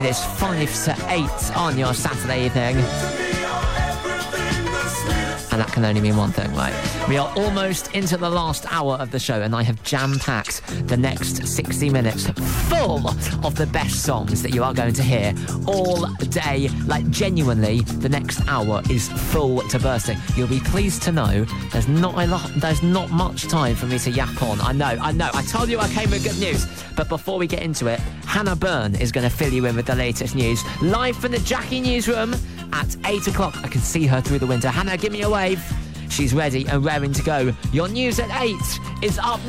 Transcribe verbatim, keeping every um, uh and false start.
It's five to eight on your Saturday evening. And that can only mean one thing, right? We are almost into the last hour of the show, and I have jam-packed the next sixty minutes full of the best songs that you are going to hear all day. Like, genuinely, the next hour is full to bursting. You'll be pleased to know there's not a lot, there's not much time for me to yap on. I know, I know. I told you I came with good news. But before we get into it, Hannah Byrne is going to fill you in with the latest news. Live from the Jackie Newsroom at eight o'clock. I can see her through the window. Hannah, give me a wave. She's ready and raring to go. Your news at eight is up